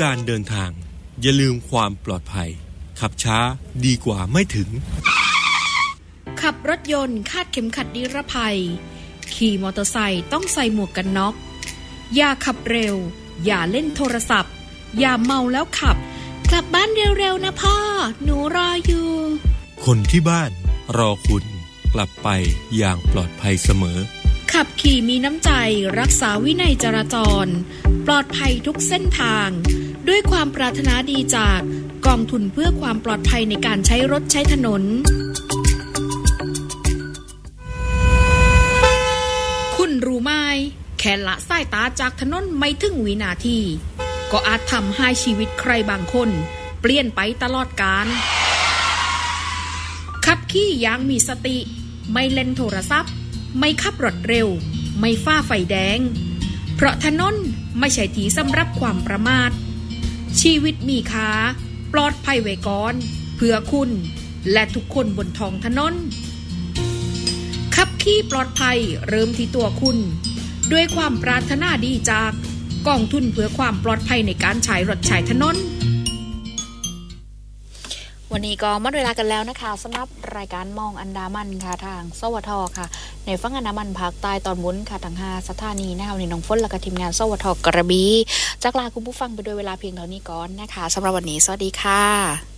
การเดินทางอย่าลืมความปลอดภัยขับช้าดีกว่าไม่ถึงขับรถยนต์คาดเข็มขัดนิรภัยขี่มอเตอร์ไซค์ต้องใส่หมวกกันน็อกอย่าขับเร็วอย่าเล่นโทรศัพท์อย่าเมาแล้วขับกลับบ้านเร็วๆนะพ่อหนูรออยู่คนที่บ้านรอคุณกลับไปอย่างปลอดภัยเสมอขับขี่มีน้ำใจรักษาวินัยจราจรปลอดภัยทุกเส้นทางด้วยความปรารถนาดีจากกองทุนเพื่อความปลอดภัยในการใช้รถใช้ถนนคุณรู้ไหมแค่ละสายตาจากถนนไม่ถึงวินาทีก็อาจทำให้ชีวิตใครบางคนเปลี่ยนไปตลอดกาลขับขี่อย่างมีสติไม่เล่นโทรศัพท์ไม่ขับรถเร็วไม่ฝ่าไฟแดงเพราะถนนไม่ใช่ที่สำหรับความประมาทชีวิตมีค่าปลอดภัยไว้ก่อนเพื่อคุณและทุกคนบนท้องถนนขับขี่ปลอดภัยเริ่มที่ตัวคุณด้วยความปรารถนาดีจากกองทุนเพื่อความปลอดภัยในการใช้รถใช้ถนนวันนี้ก็หมดเวลากันแล้วนะคะสำหรับรายการมองอันดามันค่ะทางสวทค่ะในฝั่งอันดามันภาคใต้ตอนบนค่ะทาง5สถานีนะคะวันนี้น้องฝนและก็ทีมงานสวทกระบี่จากลาคุณผู้ฟังไปด้วยเวลาเพียงเท่านี้ก่อนนะคะสำหรับวันนี้สวัสดีค่ะ